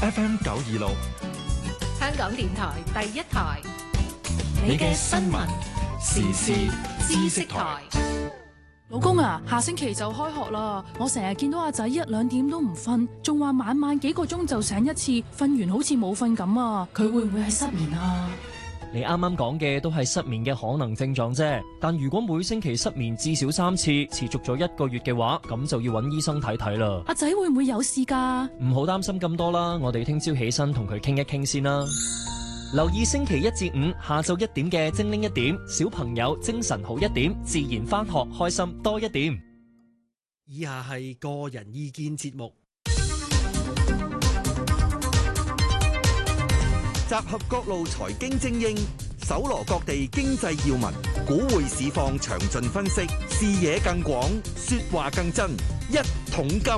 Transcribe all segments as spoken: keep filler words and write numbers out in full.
F M 九二六， 香港電台第一台， 你嘅新聞時事知識台。 老公啊，下星期就開學啦，我成日見到阿仔一兩點都唔瞓，仲話晚晚幾個鐘就醒一次，瞓完好似冇瞓咁啊！佢會唔會係失眠啊？ 你啱啱講嘅都係失眠嘅可能症狀啫，但如果每星期失眠至少三次，持續咗一個月嘅話，咁就要揾醫生睇睇啦。 阿仔會唔會有事㗎？ 唔好擔心咁多啦，我哋聽朝起身同佢傾一傾先啦。留意星期一至五下晝一點嘅精靈一點，小朋友精神好一點，自然返學開心多一點。 以下係個人意見節目， 集合各路財經精英，搜羅各地經濟要聞，股匯市況詳盡分析，視野更廣，說話更真，一桶金。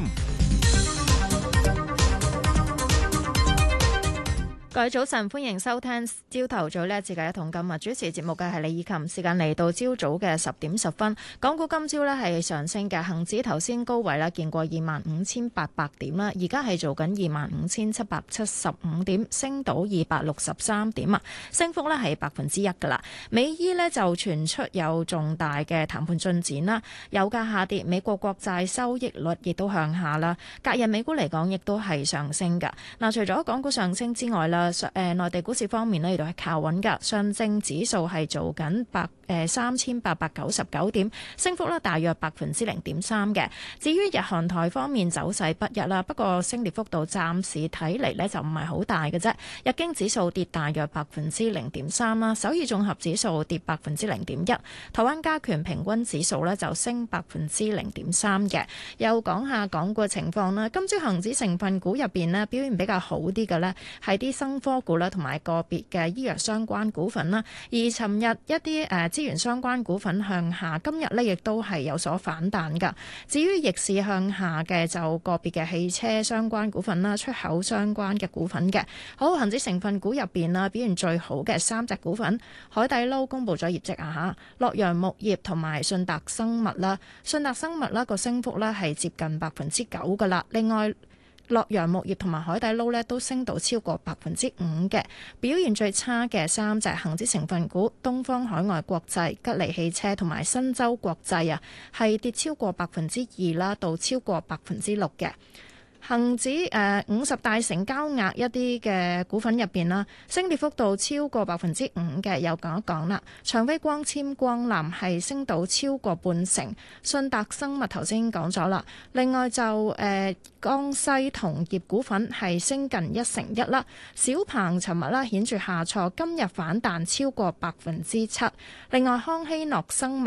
各位早晨，歡迎收聽朝頭早呢一節嘅一桶金啊！主持節目嘅係李以琴，時間嚟到朝早嘅十點十分。港股今朝呢係上升嘅，恒指頭先高位啦，見過二萬五千八百點啦，而家係做緊二萬五千七百七十五點，升到二百六十三點啊，升幅呢係百分之一噶啦。美伊呢就傳出有重大嘅談判進展啦，油價下跌，美國國債收益率亦都向下啦。隔日美股嚟講，亦都係上升噶。嗱，除咗港股上升之外啦，誒內地股市方面呢，亦都係靠穩㗎。上證指數係做緊百誒三千八百九十九點，升幅呢大約百分之零點三嘅。至於日韓台方面走勢不一啦，不過升跌幅度暫時睇嚟呢就唔係好大嘅啫。日經指數跌大約百分之零點三啦，首爾綜合指數跌百分之零點一，台灣加權平均指數呢就升百分之零點三嘅。又講下港股嘅情況啦，今朝恒指成分股入邊呢，表現比較好啲嘅呢係啲生科股啦，同埋個別嘅醫藥相關股份啦。而尋日一啲誒資源相關股份向下，今日呢亦都係有所反彈㗎。至於逆市向下嘅就個別嘅汽車相關股份啦，出口相關嘅股份嘅。好，恒指成分股入邊啦，表現最好嘅三隻股份，海底撈公布咗業績啊嚇，洛陽木業同埋信達生物啦，信達生物啦個升幅咧係接近百分之九㗎啦。另外洛陽木業同埋海底撈咧都升到超過百分之五嘅。表現最差嘅三隻恒指成分股，東方海外國際、吉利汽車同埋新洲國際啊，係跌超過百分之二啦，到超過百分之六嘅。恒指誒五十大成交額一啲嘅股份入邊啦，升跌幅度超過百分之五嘅，又講一講啦。長飛光纖光纜係升到超過半成，信達生物頭先講咗啦。另外就誒、呃、江西銅業股份係升近一成一啦。小鵬尋日啦顯著下挫，今日反彈超過百分之七。另外康希諾生物